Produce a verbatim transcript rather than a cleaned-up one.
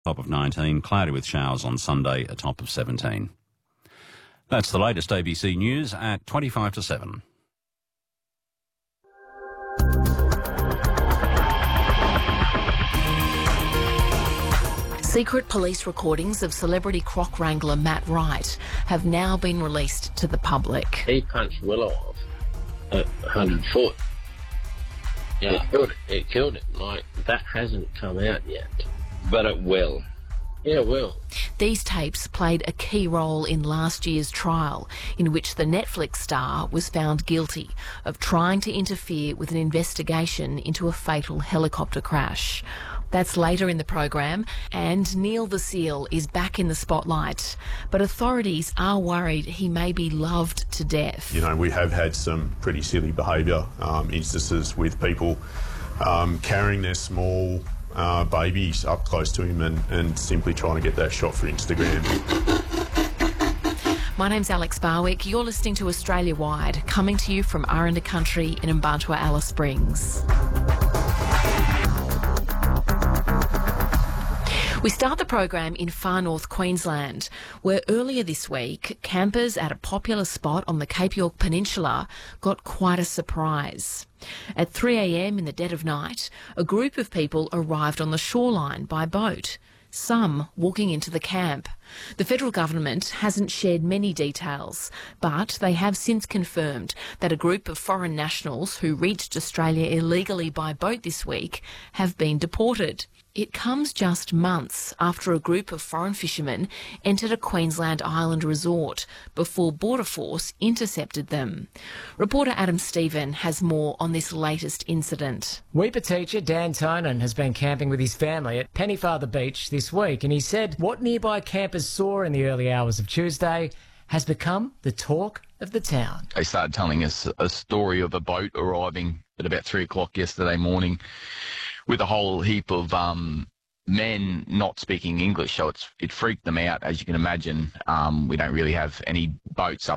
top of nineteen, cloudy with showers on Sunday, a top of seventeen. That's the latest A B C News at twenty-five to seven. Secret police recordings of celebrity croc wrangler Matt Wright have now been released to the public. He punched Willow off at one hundred foot. Yeah, it killed it. It killed it. Like, that hasn't come out yet. But it will. Yeah, it will. These tapes played a key role in last year's trial, in which the Netflix star was found guilty of trying to interfere with an investigation into a fatal helicopter crash. That's later in the program, and Neil the Seal is back in the spotlight. But authorities are worried he may be loved to death. You know, we have had some pretty silly behaviour um, instances with people um, carrying their small uh, babies up close to him and, and simply trying to get that shot for Instagram. My name's Alex Barwick. You're listening to Australia Wide, coming to you from Aranda Country in Mbantua, Alice Springs. We start the program in far north Queensland, where earlier this week, campers at a popular spot on the Cape York Peninsula got quite a surprise. At three a m in the dead of night, a group of people arrived on the shoreline by boat, some walking into the camp. The federal government hasn't shared many details, but they have since confirmed that a group of foreign nationals who reached Australia illegally by boat this week have been deported. It comes just months after a group of foreign fishermen entered a Queensland island resort before Border Force intercepted them. Reporter Adam Stephen has more on this latest incident. Weeper teacher Dan Tonin has been camping with his family at Pennyfather Beach this week, and he said what nearby campers saw in the early hours of Tuesday has become the talk of the town. They started telling us a story of a boat arriving at about three o'clock yesterday morning with a whole heap of um, men not speaking English, so it's, it freaked them out. As you can imagine, um, we don't really have any boats up